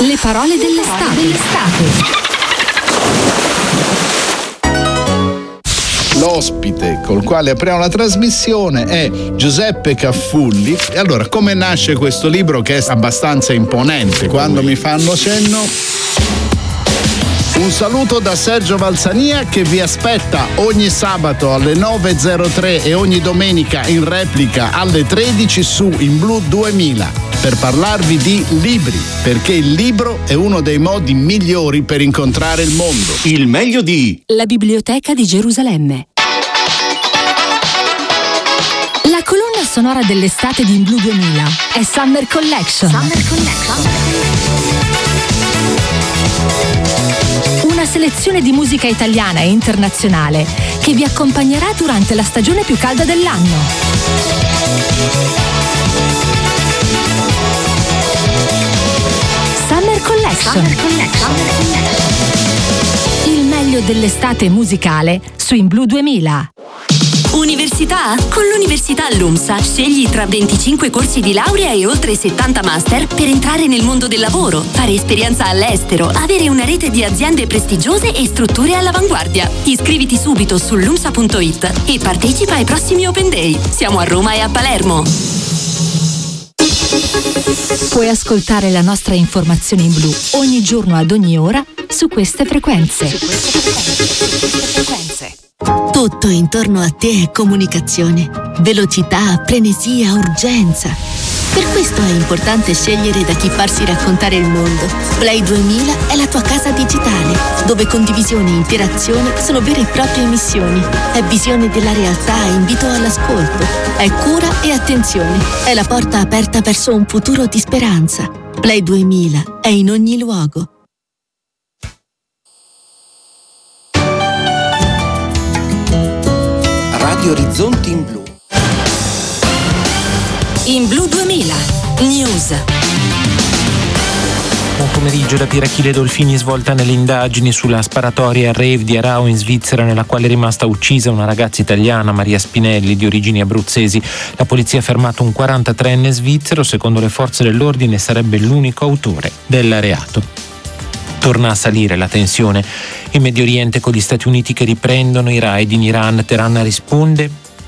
Le parole dell'estate. L'ospite col quale apriamo la trasmissione è Giuseppe Caffulli. E allora, come nasce questo libro che è abbastanza imponente? Quando mi fanno cenno, un saluto da Sergio Valsania, che vi aspetta ogni sabato alle 9.03 e ogni domenica in replica alle 13 su In Blu 2000 per parlarvi di libri, perché il libro è uno dei modi migliori per incontrare il mondo. Il meglio di La Biblioteca di Gerusalemme. La colonna sonora dell'estate di In Blu 2000 è Summer Collection. Una selezione di musica italiana e internazionale che vi accompagnerà durante la stagione più calda dell'anno. Summer Collection. Il meglio dell'estate musicale su In Blu 2000. Università? Con l'Università LUMSA scegli tra 25 corsi di laurea e oltre 70 master per entrare nel mondo del lavoro, fare esperienza all'estero, avere una rete di aziende prestigiose e strutture all'avanguardia. Iscriviti subito su lumsa.it e partecipa ai prossimi Open Day. Siamo a Roma e a Palermo. Puoi ascoltare la nostra informazione in blu ogni giorno ad ogni ora su queste frequenze. Tutto intorno a te è comunicazione, velocità, frenesia, urgenza. Per questo è importante scegliere da chi farsi raccontare il mondo. Play 2000 è la tua casa digitale, dove condivisione e interazione sono vere e proprie missioni. È visione della realtà, invito all'ascolto. È cura e attenzione. È la porta aperta verso un futuro di speranza. Play 2000 è in ogni luogo. Radio Orizzonti in Blu. In Blu 2000 News. Buon pomeriggio da Pier Achille Dolfini. Svolta nelle indagini sulla sparatoria al rave di Arao in Svizzera, nella quale è rimasta uccisa una ragazza italiana, Maria Spinelli, di origini abruzzesi. La polizia ha fermato un 43enne svizzero. Secondo le forze dell'ordine sarebbe l'unico autore del reato. Torna a salire la tensione in Medio Oriente, con gli Stati Uniti che riprendono i raid in Iran. Teheran risponde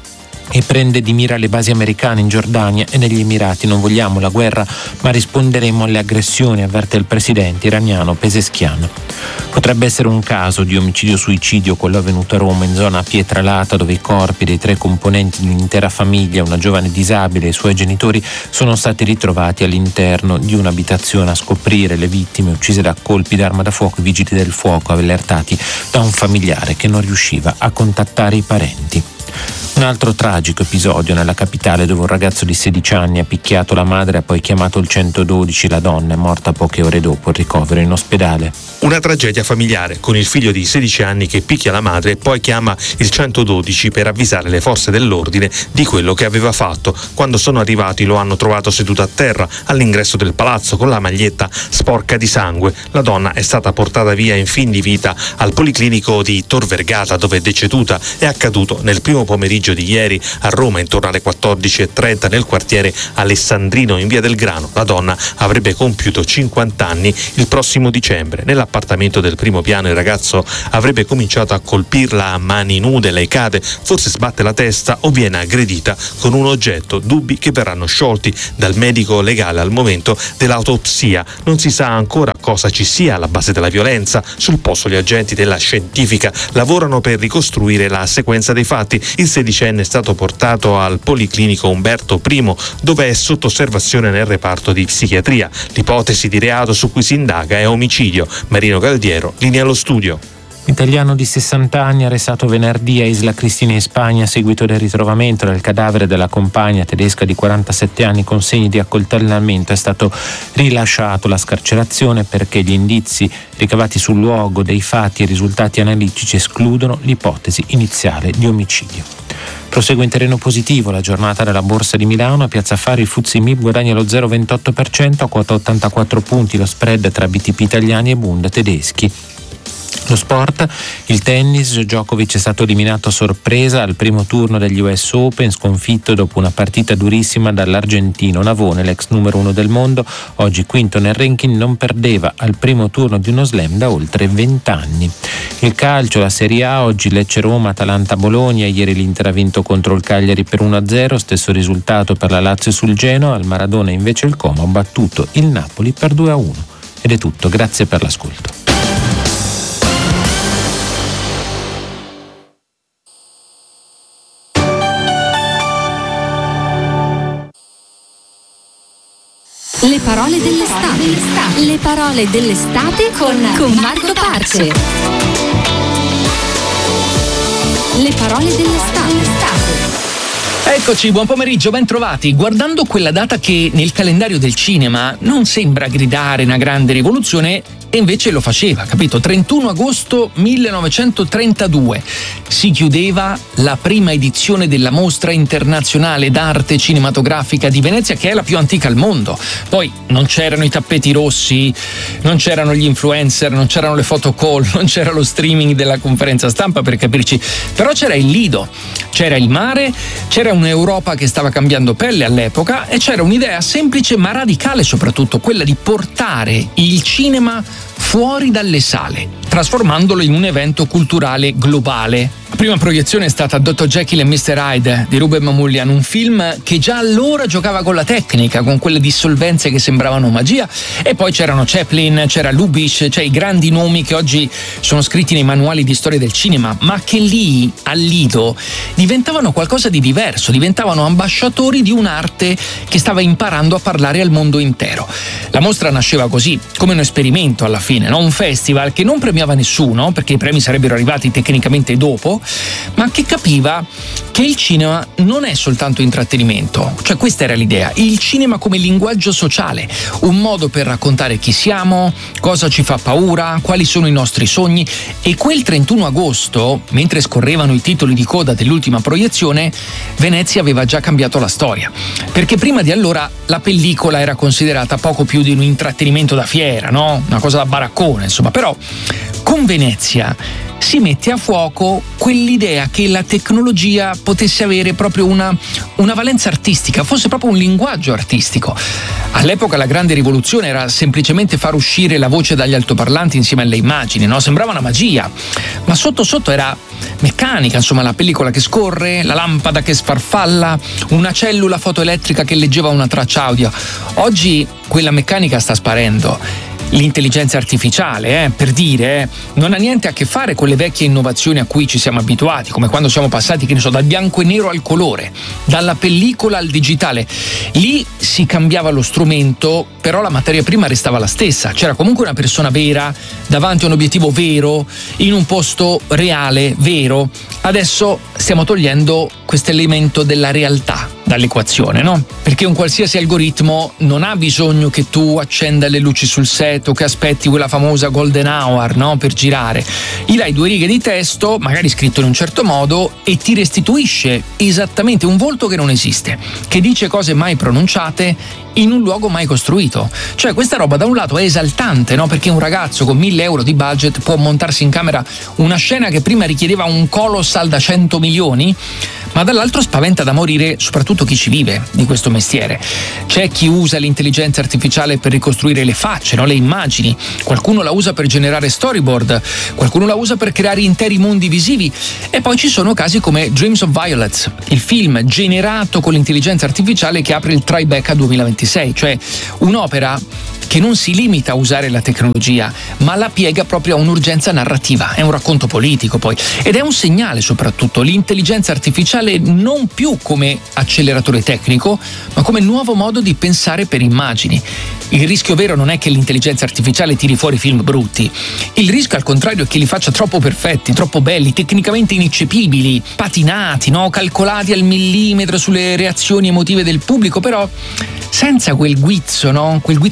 e prende di mira le basi americane in Giordania e negli Emirati. Non vogliamo la guerra, ma risponderemo alle aggressioni, avverte il presidente iraniano Pezeshkian. Potrebbe essere un caso di omicidio-suicidio quello avvenuto a Roma, in zona Pietralata, dove i corpi dei 3 componenti di un'intera famiglia, una giovane disabile e i suoi genitori, sono stati ritrovati all'interno di un'abitazione. A scoprire le vittime uccise da colpi d'arma da fuoco, i vigili del fuoco allertati da un familiare che non riusciva a contattare i parenti. Un altro tragico episodio nella capitale, dove un ragazzo di 16 anni ha picchiato la madre e ha poi chiamato il 112. La donna è morta poche ore dopo il ricovero in ospedale. Una tragedia familiare, con il figlio di 16 anni che picchia la madre e poi chiama il 112 per avvisare le forze dell'ordine di quello che aveva fatto. Quando sono arrivati lo hanno trovato seduto a terra all'ingresso del palazzo con la maglietta sporca di sangue. La donna è stata portata via in fin di vita al Policlinico di Tor Vergata, dove è deceduta. È accaduto nel primo pomeriggio di ieri a Roma, intorno alle 14.30, nel quartiere Alessandrino in via del Grano. La donna avrebbe compiuto 50 anni il prossimo dicembre. Nell'appartamento del primo piano il ragazzo avrebbe cominciato a colpirla a mani nude. Lei cade, forse sbatte la testa o viene aggredita con un oggetto, dubbi che verranno sciolti dal medico legale. Al momento dell'autopsia non si sa ancora cosa ci sia alla base della violenza. Sul posto gli agenti della scientifica lavorano per ricostruire la sequenza dei fatti. Il 16enne è stato portato al Policlinico Umberto I, dove è sotto osservazione nel reparto di psichiatria. L'ipotesi di reato su cui si indaga è omicidio. Marino Galdiero, linea allo studio. L'italiano di 60 anni, arrestato venerdì a Isla Cristina in Spagna a seguito del ritrovamento del cadavere della compagna tedesca di 47 anni con segni di accoltellamento, è stato rilasciato. La scarcerazione perché gli indizi ricavati sul luogo dei fatti e i risultati analitici escludono l'ipotesi iniziale di omicidio. Prosegue in terreno positivo la giornata della Borsa di Milano. A Piazza Affari il FTSE MIB guadagna lo 0,28%, a quota 84 punti lo spread tra BTP italiani e Bund tedeschi. Lo sport, il tennis, Djokovic è stato eliminato a sorpresa al primo turno degli US Open, sconfitto dopo una partita durissima dall'argentino Navone, l'ex numero 1 del mondo, oggi quinto nel ranking, non perdeva al primo turno di uno slam da oltre 20 anni. Il calcio, la Serie A, oggi Lecce-Roma, Atalanta-Bologna, ieri l'Inter ha vinto contro il Cagliari per 1-0, stesso risultato per la Lazio sul Genoa, al Maradona invece il Como ha battuto il Napoli per 2-1. Ed è tutto, grazie per l'ascolto. Le parole dell'estate. Le parole dell'estate con Marco Parce. Le parole dell'estate. Eccoci, buon pomeriggio, ben trovati. Guardando quella data che nel calendario del cinema non sembra gridare una grande rivoluzione, e invece lo faceva, capito? 31 agosto 1932 si chiudeva la prima edizione della Mostra Internazionale d'Arte Cinematografica di Venezia, che è la più antica al mondo. Poi non c'erano i tappeti rossi, non c'erano gli influencer, non c'erano le photocall, non c'era lo streaming della conferenza stampa, per capirci, però c'era il Lido, c'era il mare, c'era un'Europa che stava cambiando pelle all'epoca e c'era un'idea semplice ma radicale, soprattutto quella di portare il cinema fuori dalle sale, trasformandolo in un evento culturale globale. La prima proiezione è stata Dr. Jekyll e Mr. Hyde di Ruben Mamoulian, un film che già allora giocava con la tecnica, con quelle dissolvenze che sembravano magia, e poi c'erano Chaplin, c'era Lubitsch, cioè i grandi nomi che oggi sono scritti nei manuali di storia del cinema, ma che lì, al Lido, diventavano qualcosa di diverso, diventavano ambasciatori di un'arte che stava imparando a parlare al mondo intero. La mostra nasceva così, come un esperimento alla fine, no? Un festival che non premiava nessuno, perché i premi sarebbero arrivati tecnicamente dopo, ma che capiva che il cinema non è soltanto intrattenimento. Cioè, questa era l'idea: il cinema come linguaggio sociale, un modo per raccontare chi siamo, cosa ci fa paura, quali sono i nostri sogni. E quel 31 agosto, mentre scorrevano i titoli di coda dell'ultima proiezione, Venezia aveva già cambiato la storia, perché prima di allora la pellicola era considerata poco più di un intrattenimento da fiera, no? Una cosa da baraccone, insomma. Però con Venezia si mette a fuoco quell'idea che la tecnologia potesse avere proprio una valenza artistica, fosse proprio un linguaggio artistico. All'epoca la grande rivoluzione era semplicemente far uscire la voce dagli altoparlanti insieme alle immagini, no? Sembrava una magia, ma sotto sotto era meccanica, insomma, la pellicola che scorre, la lampada che sfarfalla, una cellula fotoelettrica che leggeva una traccia audio. Oggi quella meccanica sta sparendo. L'intelligenza artificiale, per dire, non ha niente a che fare con le vecchie innovazioni a cui ci siamo abituati, come quando siamo passati, che ne so, dal bianco e nero al colore, dalla pellicola al digitale. Lì si cambiava lo strumento, però la materia prima restava la stessa. C'era comunque una persona vera, davanti a un obiettivo vero, in un posto reale, vero. Adesso stiamo togliendo questo elemento della realtà dall'equazione, no? Perché un qualsiasi algoritmo non ha bisogno che tu accenda le luci sul set o che aspetti quella famosa golden hour, no? Per girare. Gli dai 2 righe di testo, magari scritto in un certo modo, e ti restituisce esattamente un volto che non esiste, che dice cose mai pronunciate in un luogo mai costruito. Cioè, questa roba da un lato è esaltante, no? Perché un ragazzo con 1.000 euro di budget può montarsi in camera una scena che prima richiedeva un colossal da 100 milioni, ma dall'altro spaventa da morire soprattutto chi ci vive di questo mestiere. C'è chi usa l'intelligenza artificiale per ricostruire le facce, no? Le immagini, qualcuno la usa per generare storyboard, qualcuno la usa per creare interi mondi visivi, e poi ci sono casi come Dreams of Violet, il film generato con l'intelligenza artificiale che apre il Tribeca 2026, cioè un'opera che non si limita a usare la tecnologia, ma la piega proprio a un'urgenza narrativa. È un racconto politico poi, ed è un segnale soprattutto: l'intelligenza artificiale non più come acceleratore tecnico, ma come nuovo modo di pensare per immagini. Il rischio vero non è che l'intelligenza artificiale tiri fuori film brutti, il rischio al contrario è che li faccia troppo perfetti, troppo belli, tecnicamente ineccepibili, patinati, no? Calcolati al millimetro sulle reazioni emotive del pubblico, però senza quel guizzo, no? Quel guizzo illogico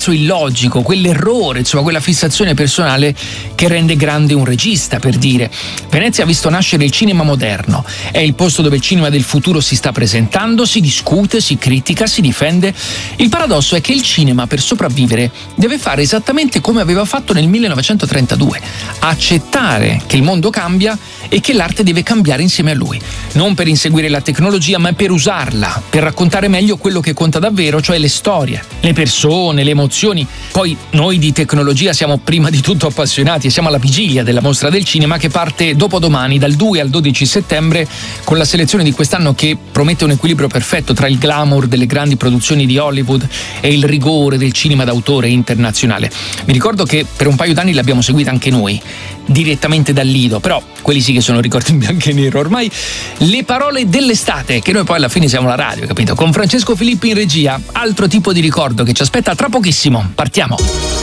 psicologico, quell'errore, insomma quella fissazione personale che rende grande un regista, per dire. Venezia ha visto nascere il cinema moderno, è il posto dove il cinema del futuro si sta presentando, si discute, si critica, si difende. Il paradosso è che il cinema, per sopravvivere, deve fare esattamente come aveva fatto nel 1932, accettare che il mondo cambia e che l'arte deve cambiare insieme a lui, non per inseguire la tecnologia ma per usarla, per raccontare meglio quello che conta davvero, cioè le storie, le persone, le emozioni. Poi noi di tecnologia siamo prima di tutto appassionati e siamo alla vigilia della Mostra del Cinema che parte dopodomani dal 2 al 12 settembre con la selezione di quest'anno che promette un equilibrio perfetto tra il glamour delle grandi produzioni di Hollywood e il rigore del cinema d'autore internazionale. Vi ricordo che per un paio d'anni l'abbiamo seguita anche noi, direttamente dal Lido, però quelli sì che sono ricordi in bianco e nero. Ormai le parole dell'estate, che noi poi alla fine siamo la radio, capito? Con Francesco Filippi in regia, altro tipo di ricordo che ci aspetta tra pochissimo. Partiamo!